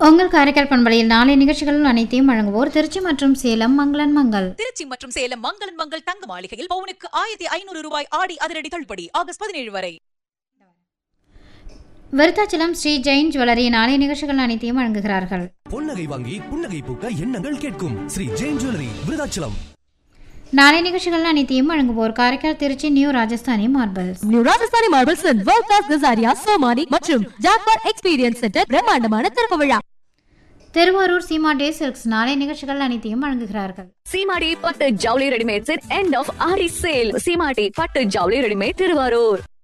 உங்கள் காரைக்கால் பண்பலையில் நாளை நிகழ்ச்சிகள் அனைத்தையும் வழங்குவோர் திருச்சி மற்றும் சேலம் மங்களன் மங்கள். திருச்சி மற்றும் சேலம் மங்களன் மங்கள் தங்க மாளிகையில் பவுனுக்கு 1500 ரூபாய் ஆடி அதிரடி தள்ளுபடி ஆகஸ்ட் 17 வரை. விருத்தாச்சலம் ஸ்ரீ ஜெயின் ஜுவல்லரி நாளை நிகழ்ச்சிகள் அனைத்தையும் வழங்குகிறார்கள். பொன்னகை வாங்கி புன்னகை பூக்க எண்ணங்கள் கேட்கும் ஸ்ரீ ஜெயின் ஜுவல்லரி விருத்தாச்சலம். நாளை நிகழ்ச்சிகள் அனைத்தையும் வழங்குவோர் Karaikal Trichy new Rajasthani marbles. New Rajasthani marbles world class Kajaria Somani மற்றும் ஜாக்வார் எக்ஸ்பீரியன்ஸ் சென்டர் பிரம்மாண்டமான திறப்பு விழா. திருவாரூர் சீமாடே சில்க்ஸ் நாளை நிகழ்ச்சிகள் அனைத்தையும் வழங்குகிறார்கள். சீமாடி பட்டு ஜவுளி readymade set end of aari sale. Seematti பட்டு ஜவுளி ரெடிமேட் திருவாரூர்.